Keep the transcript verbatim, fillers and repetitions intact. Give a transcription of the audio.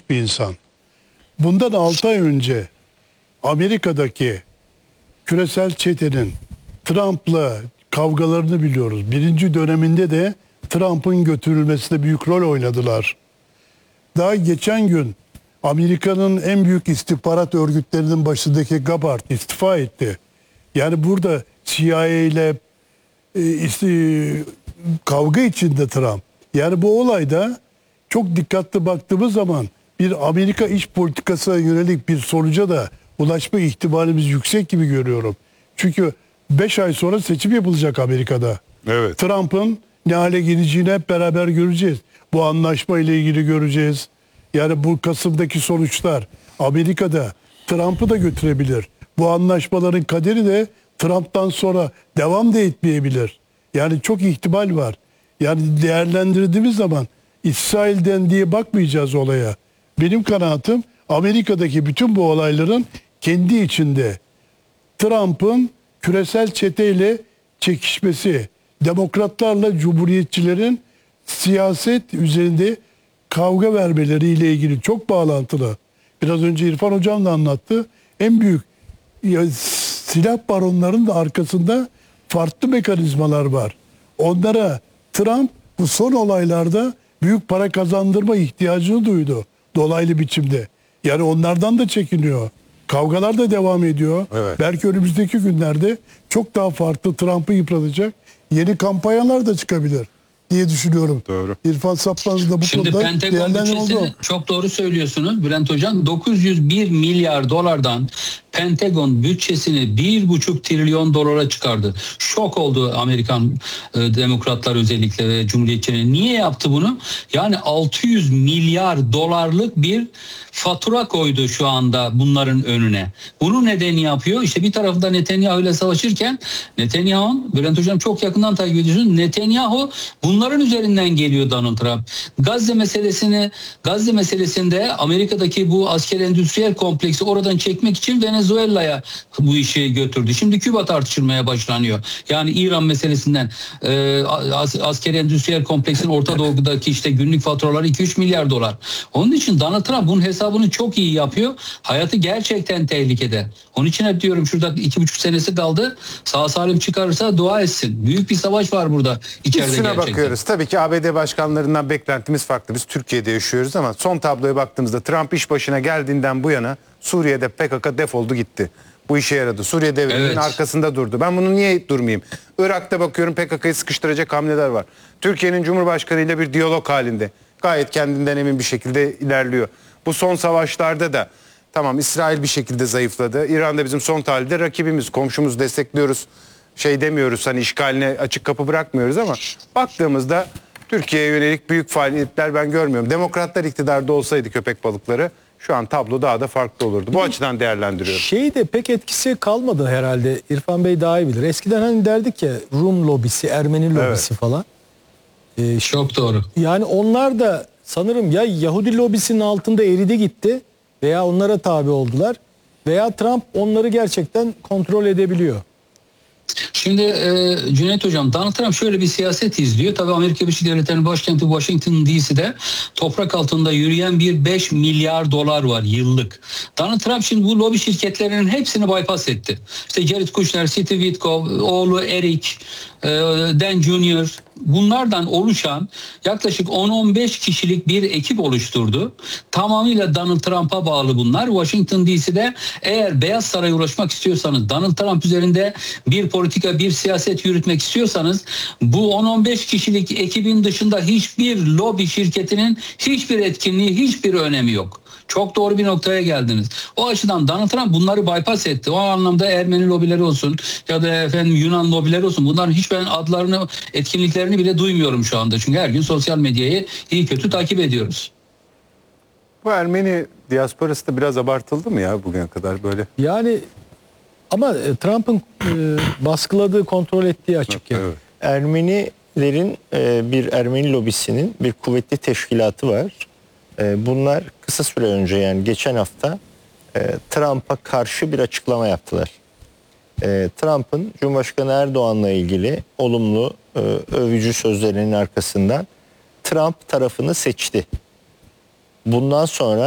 bir insan. Bundan altı ay önce Amerika'daki küresel çetenin Trump'la kavgalarını biliyoruz. Birinci döneminde de Trump'ın götürülmesinde büyük rol oynadılar. Daha geçen gün Amerika'nın en büyük istihbarat örgütlerinin başındaki Gabbard istifa etti. Yani burada C I A ile e, isti, kavga içinde Trump. Yani bu olayda çok dikkatli baktığımız zaman bir Amerika iç politikasına yönelik bir sonuca da ulaşma ihtimalimiz yüksek gibi görüyorum. Çünkü beş ay sonra seçim yapılacak Amerika'da. Evet. Trump'ın ne hale geleceğini hep beraber göreceğiz. Bu anlaşma ile ilgili göreceğiz. Yani bu Kasım'daki sonuçlar Amerika'da Trump'ı da götürebilir. Bu anlaşmaların kaderi de Trump'tan sonra devam da etmeyebilir. Yani çok ihtimal var. Yani değerlendirdiğimiz zaman İsrail'den diye bakmayacağız olaya. Benim kanaatim Amerika'daki bütün bu olayların kendi içinde Trump'ın küresel çeteyle çekişmesi, demokratlarla cumhuriyetçilerin siyaset üzerinde kavga vermeleriyle ilgili çok bağlantılı. Biraz önce İrfan Hocam da anlattı. En büyük ya, silah baronlarının da arkasında farklı mekanizmalar var. Onlara Trump bu son olaylarda büyük para kazandırma ihtiyacını duydu. Dolaylı biçimde. Yani onlardan da çekiniyor. Kavgalar da devam ediyor. Evet. Belki önümüzdeki günlerde çok daha farklı Trump'ı yıpratacak yeni kampanyalar da çıkabilir diye düşünüyorum. Doğru. İrfan Sapmaz'ı da bu Şimdi konuda Pentagon bütçesini çok doğru söylüyorsunuz Bülent Hocam. dokuz yüz bir milyar dolardan Pentagon bütçesini bir buçuk trilyon dolara çıkardı. Şok oldu Amerikan e, demokratlar özellikle ve cumhuriyetçiler. Niye yaptı bunu? Yani altı yüz milyar dolarlık bir fatura koydu şu anda bunların önüne. Bunu nedeni yapıyor. İşte bir tarafında Netanyahu ile savaşırken Netanyahu, Bülent Hocam çok yakından takip ediyorsunuz. Netanyahu bunların üzerinden geliyor Donald Trump. Gazze meselesini, Gazze meselesinde Amerika'daki bu asker endüstriyel kompleksi oradan çekmek için Venezuela'ya bu işi götürdü. Şimdi Küba tartışılmaya başlanıyor. Yani İran meselesinden e, askeri endüstriyel kompleksin Orta Doğu'daki işte günlük faturaları iki üç milyar dolar. Onun için Donald Trump bunun hesabını çok iyi yapıyor. Hayatı gerçekten tehlikede. Onun için hep diyorum şurada iki buçuk senesi kaldı. Sağ salim çıkarırsa dua etsin. Büyük bir savaş var burada içeride İkisine gerçekten. bakıyoruz. Tabii ki A B D başkanlarından beklentimiz farklı. Biz Türkiye'de yaşıyoruz ama son tabloya baktığımızda Trump iş başına geldiğinden bu yana Suriye'de P K K defoldu gitti. Bu işe yaradı. Suriye devletinin Evet. arkasında durdu. Ben bunu niye durmayayım? Irak'ta bakıyorum P K K'yı sıkıştıracak hamleler var. Türkiye'nin Cumhurbaşkanı ile bir diyalog halinde. Gayet kendinden emin bir şekilde ilerliyor. Bu son savaşlarda da tamam İsrail bir şekilde zayıfladı. İran da bizim son tahlilde rakibimiz, komşumuz, destekliyoruz. Şey demiyoruz hani işgaline açık kapı bırakmıyoruz ama baktığımızda Türkiye'ye yönelik büyük faaliyetler ben görmüyorum. Demokratlar iktidarda olsaydı köpek balıkları şu an tablo daha da farklı olurdu. Bu açıdan değerlendiriyorum. Şey de pek etkisi kalmadı herhalde. İrfan Bey daha iyi bilir. Eskiden hani derdik ya Rum lobisi, Ermeni lobisi Evet. falan. Ee, Çok doğru. yani onlar da sanırım ya Yahudi lobisinin altında eridi gitti veya onlara tabi oldular veya Trump onları gerçekten kontrol edebiliyor. Şimdi e, Cüneyt Hocam, Donald Trump şöyle bir siyaset izliyor. Tabii Amerika Birleşik Devletleri'nin başkenti Washington D C'de toprak altında yürüyen bir beş milyar dolar var yıllık. Donald Trump şimdi bu lobi şirketlerinin hepsini bypass etti. İşte Jared Kushner, Steve Witkoff, oğlu Eric, e, Dan Junior bunlardan oluşan yaklaşık on on beş kişilik bir ekip oluşturdu. Tamamıyla Donald Trump'a bağlı bunlar. Washington D C'de eğer Beyaz Saray'a ulaşmak istiyorsanız, Donald Trump üzerinde bir politika, bir siyaset yürütmek istiyorsanız bu on on beş kişilik ekibin dışında hiçbir lobi şirketinin hiçbir etkinliği, hiçbir önemi yok. Çok doğru bir noktaya geldiniz. O açıdan Donald Trump bunları bypass etti. O anlamda Ermeni lobileri olsun ya da efendim Yunan lobileri olsun. Bunların hiç ben adlarını, etkinliklerini bile duymuyorum şu anda. Çünkü her gün sosyal medyayı iyi kötü takip ediyoruz. Bu Ermeni diasporası da biraz abartıldı mı ya bugüne kadar böyle? Yani ama e, Trump'ın e, baskıladığı, kontrol ettiği açık yani. Evet. Ermenilerin e, bir Ermeni lobisinin bir kuvvetli teşkilatı var. E, bunlar kısa süre önce yani geçen hafta e, Trump'a karşı bir açıklama yaptılar. E, Trump'ın Cumhurbaşkanı Erdoğan'la ilgili olumlu e, övücü sözlerinin arkasından Trump tarafını seçti. Bundan sonra